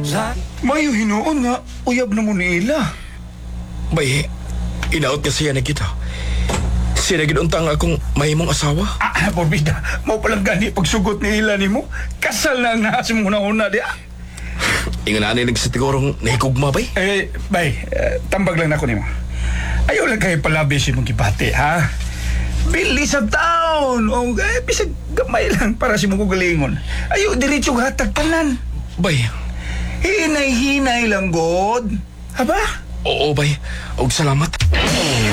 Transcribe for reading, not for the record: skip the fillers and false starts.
Mayo hinuon nga, uyab na mo ni ila. Bay, inaot ka siya na kita. Siya na ginuntang akong mahimong asawa. Porbida, mau palang gani pagsugot ni ila ni mo. Kasal na ang nahas mo una-una di. Ingon na nagsitigurong nahikugma, bay. Bay, tambag lang ako ni mo. Ayaw lang kayo palabi si mong kibati, ha? Bilis sa taon. O, bisag gamay lang para si mong kugalingon. Ayaw, diretso hatag tanan. Bay. Hinay-hinay lang, God. Haba? Oo, bay. Og salamat.